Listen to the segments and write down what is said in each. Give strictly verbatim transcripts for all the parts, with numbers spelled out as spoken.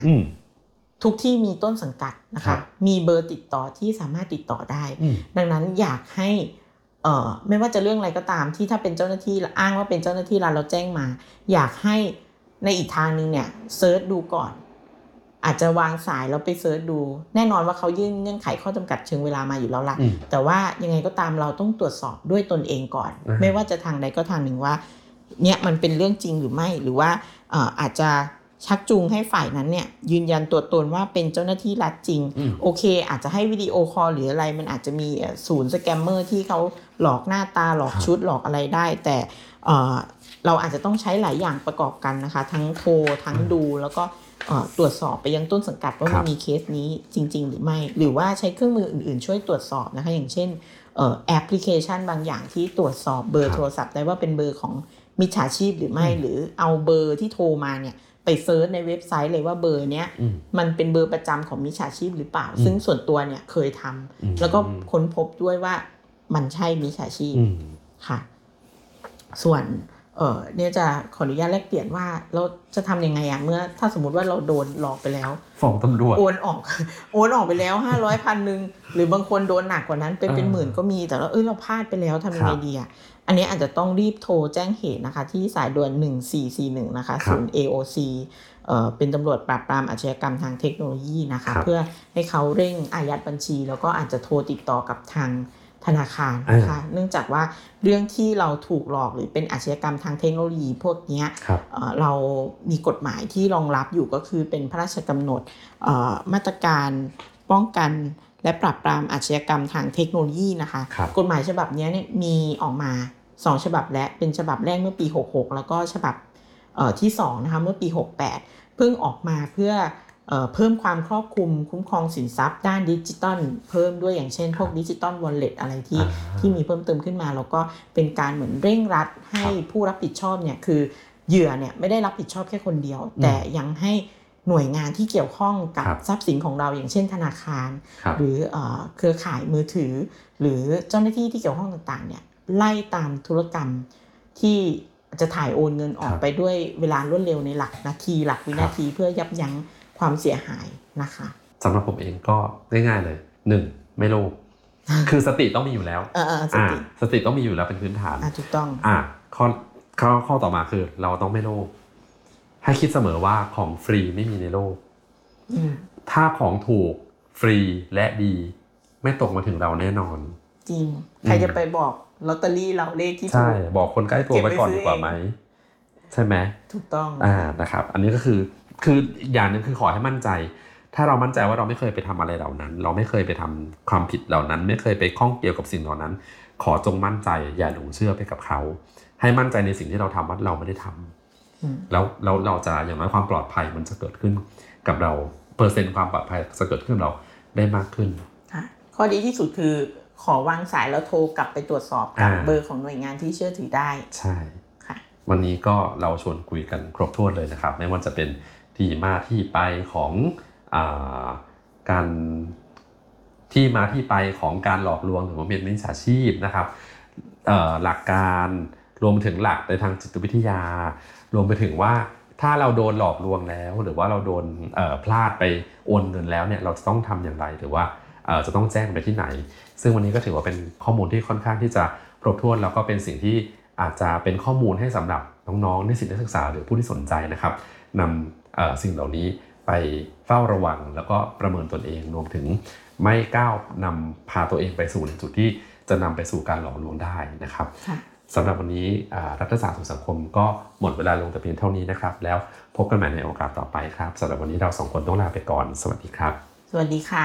ทุกที่มีต้นสังกัดนะคะมีเบอร์ติดต่อที่สามารถติดต่อได้ดังนั้นอยากให้เอ่อไม่ว่าจะเรื่องอะไรก็ตามที่ถ้าเป็นเจ้าหน้าที่อ้างว่าเป็นเจ้าหน้าที่รัฐเราแจ้งมาอยากให้ในอีกทางนึงเนี่ยเซิร์ชดูก่อนอาจจะวางสายแล้วไปเซิร์ชดูแน่นอนว่าเขายื่นเงื่อนไขข้อจำกัดเชิงเวลามาอยู่แล้วล่ะแต่ว่ายังไงก็ตามเราต้องตรวจสอบด้วยตนเองก่อนไม่ว่าจะทางใดก็ทางหนึ่งว่าเนี่ยมันเป็นเรื่องจริงหรือไม่หรือว่าเอ่ออาจจะชักจูงให้ฝ่ายนั้นเนี่ยยืนยันตัวตนว่าเป็นเจ้าหน้าที่รัฐจริงโอเคอาจจะให้วิดีโอคอลหรืออะไรมันอาจจะมีศูนย์สแกมเมอร์ที่เขาหลอกหน้าตาหลอกชุดหลอกอะไรได้แต่เอ่อเราอาจจะต้องใช้หลายอย่างประกอบกันนะคะทั้งโทรทั้งดูแล้วก็ตรวจสอบไปยังต้นสังกัดว่ามันมีเคสนี้จริงๆหรือไม่หรือว่าใช้เครื่องมืออื่นๆช่วยตรวจสอบนะคะอย่างเช่นแอปพลิเคชันบางอย่างที่ตรวจสอบเบอร์โทรศัพท์ได้ว่าเป็นเบอร์ของมิจฉาชีพหรือไม่หรือเอาเบอร์ที่โทรมาเนี่ยไปเซิร์ชในเว็บไซต์เลยว่าเบอร์เนี้ยมันเป็นเบอร์ประจำของมิจฉาชีพหรือเปล่าซึ่งส่วนตัวเนี่ยเคยทำแล้วก็ค้นพบด้วยว่ามันใช่มิจฉาชีพค่ะส่วนเออเนี่ยจะขออนุญาตแลกเปลี่ยนว่าเราจะทำยังไงอะเมื่อถ้าสมมุติว่าเราโดนหลอกไปแล้วฟ้องตำรวจโอนออกโอนออกไปแล้วห้าร้อย พันนึงหรือบางคนโดนหนักกว่านั้นเป็นเป็นหมื่นก็มีแต่ว่าเอ้ยเราพลาดไปแล้วทำยังไงดีอะอันนี้อาจจะต้องรีบโทรแจ้งเหตุนะคะที่สายด่วนหนึ่งสี่สี่หนึ่งนะคะศูนย์ เอ โอ ซี เอ่อเป็นตำรวจปราบปรามอาชญากรรมทางเทคโนโลยีนะคะเพื่อให้เขาเร่งอายัดบัญชีแล้วก็อาจจะโทรติดต่อกับทางธนาคารนะคะเนื่องจากว่าเรื่องที่เราถูกหลอกหรือเป็นอาชญากรรมทางเทคโนโลยีพวกนี้เอ่อเรามีกฎหมายที่รองรับอยู่ก็คือเป็นพระราชกำหนดเอ่อมาตรการป้องกันและปราบปรามอาชญากรรมทางเทคโนโลยีนะคะกฎหมายฉบับนี้เนี่ยมีออกมาสองฉบับและเป็นฉบับแรกเมื่อปีหกสิบหกแล้วก็ฉบับเอ่อที่สองนะคะเมื่อปีหกสิบแปดเพิ่งออกมาเพื่อเอ่อเพิ่มความครอบคลุมคุ้มครองสินทรัพย์ด้านดิจิทัลเพิ่มด้วยอย่างเช่นพวกดิจิทัลวอลเล็ตอะไรที่ที่มีเพิ่มเติมขึ้นมาแล้วก็เป็นการเหมือนเร่งรัดให้ผู้รับผิดชอบเนี่ยคือเหยื่อเนี่ยไม่ได้รับผิดชอบแค่คนเดียวแต่ยังให้หน่วยงานที่เกี่ยวข้องกับทรัพย์สินของเราอย่างเช่นธนาคารหรือเอ่อเครือข่ายมือถือหรือเจ้าหน้าที่ที่เกี่ยวข้องต่างๆเนี่ยไล่ตามธุรกรรมที่จะถ่ายโอนเงินออกไปด้วยเวลารวดเร็วในหลักนาทีหลักวินาทีเพื่อยับยั้งความเสียหายนะคะสำหรับผมเองก็ง่ายๆเลยหนึ่งไม่โลภคือสติต้องมีอยู่แล้วเออสติสติต้องมีอยู่แล้วเป็นพื้นฐานอ่าถูกต้องอ่าข้อข้อข้อต่อมาคือเราต้องไม่โลภให้คิดเสมอว่าของฟรีไม่มีในโลกถ้าของถูกฟรีและดีไม่ตกมาถึงเราแน่นอนจริงใครจะไปบอกลอตเตอรี่เราเลขที่ถูกใช่บอกคนใกล้ตัวไว้ก่อนดีกว่าไหมใช่ไหมถูกต้องอ่านะครับอันนี้ก็คือคืออย่างนึงคือขอให้มั่นใจถ้าเรามั่นใจว่าเราไม่เคยไปทำอะไรเหล่านั้นเราไม่เคยไปทำความผิดเหล่านั้นไม่เคยไปข้องเกี่ยวกับสิ่งเหล่านั้นขอจงมั่นใจอย่าหลงเชื่อไปกับเขาให้มั่นใจในสิ่งที่เราทำว่าเราไม่ได้ทำแล้วแล้วเราจะอย่างน้อยความปลอดภัยมันจะเกิดขึ้นกับเราเปอร์เซ็นต์ความปลอดภัยจะเกิดขึ้นเราได้มากขึ้นข้อดีที่สุดคือขอวางสายแล้วโทรกลับไปตรวจสอบกับเบอร์ของหน่วยงานที่เชื่อถือได้ใช่วันนี้ก็เราชวนคุยกันครบถ้วนเลยนะครับไม่ว่าจะเป็นที่มาที่ไปของอ่าการที่มาที่ไปของการหลอกลวงหรือว่าเป็นมิจฉาชีพนะครับหลักการรวมถึงหลักในทางจิตวิทยารวมไปถึงว่าถ้าเราโดนหลอกลวงแล้วหรือว่าเราโดนพลาดไปโอนเงินแล้วเนี่ยเราจะต้องทำอย่างไรหรือว่าจะต้องแจ้งไปที่ไหนซึ่งวันนี้ก็ถือว่าเป็นข้อมูลที่ค่อนข้างที่จะครบถ้วนแล้วก็เป็นสิ่งที่อาจจะเป็นข้อมูลให้สำหรับน้องๆนิสิตนักศึกษาหรือผู้ที่สนใจนะครับนำสิ่งเหล่านี้ไปเฝ้าระวังแล้วก็ประเมินตนเองรวมถึงไม่ก้าวนำพาตัวเองไปสู่ในจุดที่จะนำไปสู่การหลอกลวงได้นะครับสำหรับวันนี้รัฐศาสตร์สู่สังคมก็หมดเวลาลงแต่เพียงเท่านี้นะครับแล้วพบกันใหม่ในโอกาสต่อไปครับสำหรับวันนี้เราสองคนต้องลาไปก่อนสวัสดีครับสวัสดีค่ะ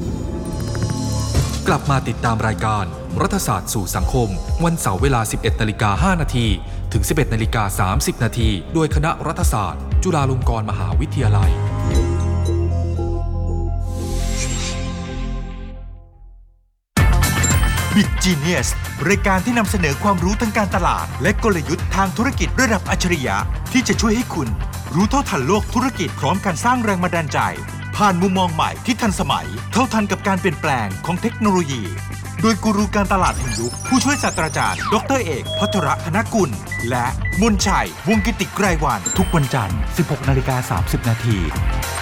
กลับมาติดตามรายการรัฐศาสตร์สู่สังคมวันเสาร์เวลา สิบเอ็ดนาฬิกาห้านาทีถึง สิบเอ็ดนาฬิกาสามสิบนาทีโดยคณะรัฐศาสตร์จุฬาลงกรณ์มหาวิทยาลัย Big Genius รายการที่นำเสนอความรู้ทางการตลาดและกลยุทธ์ทางธุรกิจระดับอัจฉริยะที่จะช่วยให้คุณรู้เท่าทันโลกธุรกิจพร้อมการสร้างแรงบันดาลใจผ่านมุมมองใหม่ที่ทันสมัยเท่าทันกับการเปลี่ยนแปลงของเทคโนโลยีโดยกูรูการตลาดแห่งยุคผู้ช่วยศาสตราจารย์ดรเอกภัทรธนกุลและมนชัยวงศ์กิติไกรวรรณทุกวันจันทร์ สิบหกนาฬิกาสามสิบนาที